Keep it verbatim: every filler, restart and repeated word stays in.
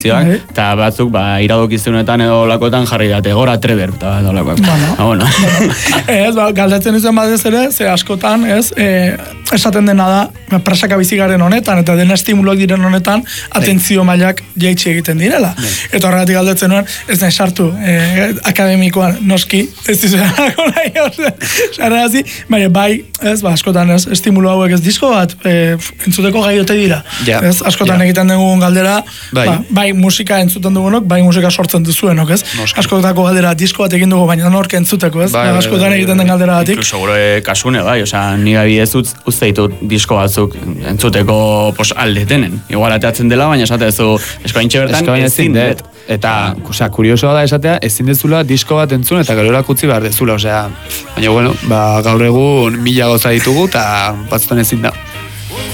eta batzuk ba, iradokizunetan edo lakotan jarri date, gora treber, eta dolakoak. Bueno, ah, bueno. bueno. Ez, ba, galdetzen izan batez ere, ze askotan, ez, e, esaten dena da, presaka bizigaren honetan, eta dena estimuloak diren honetan, atentzio mailak jaitsi egiten direla. Eta horregatik galdetzen nuen, ez nahi sartu, e, akademikoan, noski, ez dizerako nahi, sarrazi, baina bai, ez, ba, askotan, ez, estimulo hauek ez disko bat, e, entzuteko gaiote dira. Ja, ez, askotan ja. egiten dugun galdera, bai. Ba, bai musika entzuten dugunok, bai musika sortzen duzuenok, ez? Askotako galdera disko bat egin dugu, baina nork entzuteko, ez? Bai, ba, askotan egiten den galdera batik. Incluso gure kasune, bai, osea, ni gabidez uste ditut disko batzuk entzuteko pos, alde denen. Igual ateatzen dela, baina esatezu eskaintxe bertan ezin dut. Eta, osea, kuriosoa da esatea, ezin dezula disko bat entzun eta gero erakutzi behar dezula, osea, baina, bueno, ba, gaur egun mila goza ditugu eta batzutan ezin da.